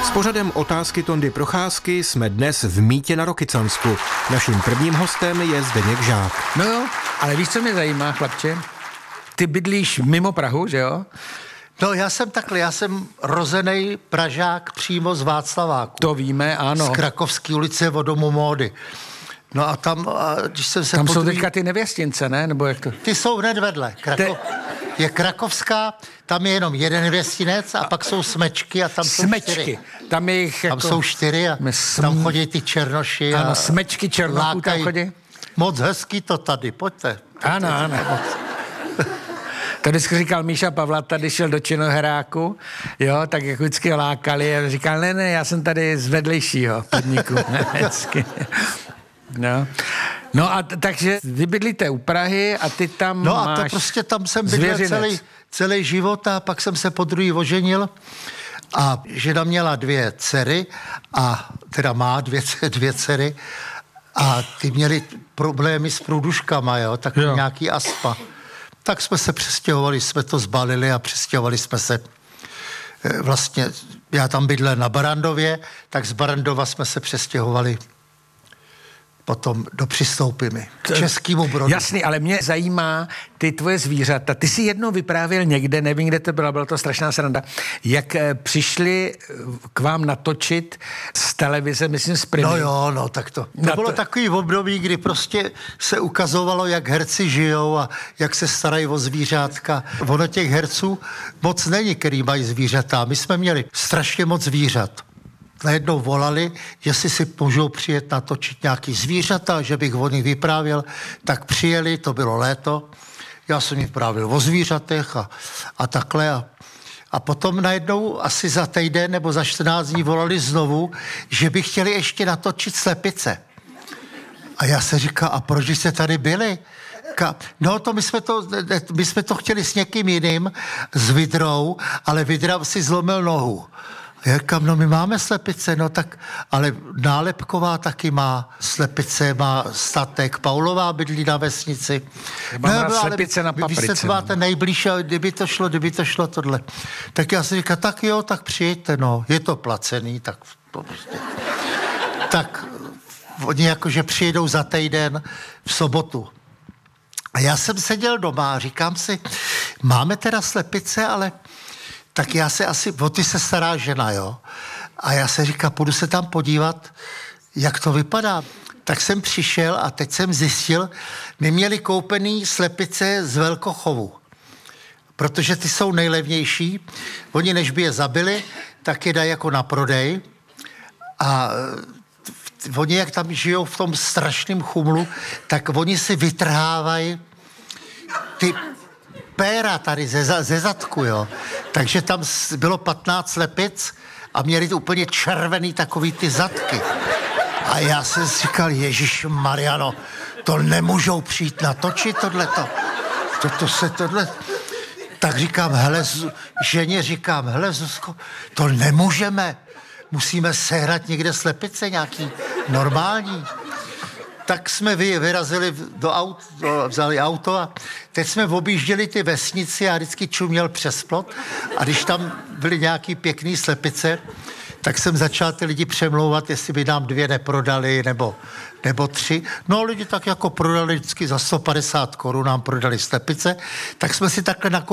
S pořadem Otázky Tondy Procházky jsme dnes v Mýtě na Rokycansku. Naším prvním hostem je Zdeněk Žák. No jo, ale víš, co mě zajímá, chlapče? Ty bydlíš mimo Prahu, že jo? No já jsem rozený Pražák přímo z Václaváku. To víme, ano. Z Krakovské ulice od domu módy. No a tam, když jsem se tam jsou teďka ty nevěstince, ne? Nebo jak to? Ty jsou hned vedle. Je Krakovská, tam je jenom jeden nevěstinec a pak jsou Smečky a tam jsou Smečky. 4. Tam je jich tam jsou 4 a tam chodí ty černoši. Ano, Smečky černoků tam chodí. Moc hezký to tady, pojďte. Ano. To vždycky říkal Míša Pavlata, když šel do Činoheráku, jo, tak jak vždycky lákali a říkal, ne, já jsem tady z vedlejšího podniku. No a takže vy bydlíte u Prahy a ty tam No máš a to prostě tam jsem bydlel celý život a pak jsem se podruhý oženil a žena měla 2 dcery a teda má dvě dcery a ty měly problémy s průduškama, jo, tak nějaký astma. Tak jsme se přestěhovali, jsme to zbalili a přestěhovali jsme se vlastně, já tam bydlel na Barandově, tak z Barandova jsme se přestěhovali potom do Přistoupimy, k Českému Brodu. Jasný, ale mě zajímá ty tvoje zvířata. Ty jsi jednou vyprávěl někde, nevím, kde to byla to strašná sranda, jak přišli k vám natočit z televize, myslím z Primy. No jo, no tak to bylo takový období, kdy prostě se ukazovalo, jak herci žijou a jak se starají o zvířátka. Ono těch herců moc není, který mají zvířata. My jsme měli strašně moc zvířat. Najednou volali, jestli si můžou přijet natočit nějaký zvířata, že bych o nich vyprávěl, tak přijeli, to bylo léto, já jsem vyprávěl o zvířatech a takhle a potom najednou asi za týden nebo za 14 dní volali znovu, že by chtěli ještě natočit Slepice. A já se říkám, a proč jste tady byli? No to my jsme to chtěli s někým jiným, s Vidrou, ale Vidra si zlomil nohu. Já říkám, no my máme Slepice, no tak, ale Nálepková taky má Slepice, má statek, Paulová bydlí na vesnici. Má Slepice na Paprice. Vy se máte nejblíž, kdyby to šlo tohle. Tak já si říkám, tak jo, tak přijďte, no, je to placený, tak to prostě. Tak oni jakože přijedou za týden v sobotu. A já jsem seděl doma a říkám si, máme teda Slepice, ale tak já se asi, o ty se stará žena, jo. A já se říkám, půjdu se tam podívat, jak to vypadá. Tak jsem přišel a teď jsem zjistil, my měli koupený Slepice z velkochovu, protože ty jsou nejlevnější. Oni, než by je zabili, tak je dají jako na prodej. A oni, jak tam žijou v tom strašném chumlu, tak oni si vytrhávají ty péra tady ze zadku, jo. Takže tam bylo 15 slepic a měli to úplně červený takový ty zadky. A já jsem si říkal, ježišmarjano, to nemůžou přijít natočit tohleto. Tohle. Tak říkám, ženě říkám, Zuzko, to nemůžeme. Musíme sehnat někde Slepice nějaký normální. Tak jsme vyrazili do auta, vzali auto a teď jsme objížděli ty vesnici a vždycky čuměl přes plot a když tam byly nějaký pěkný Slepice, tak jsem začal ty lidi přemlouvat, jestli by nám 2 neprodali nebo 3. No lidi tak jako prodali vždycky za 150 korun nám prodali Slepice, tak jsme si takhle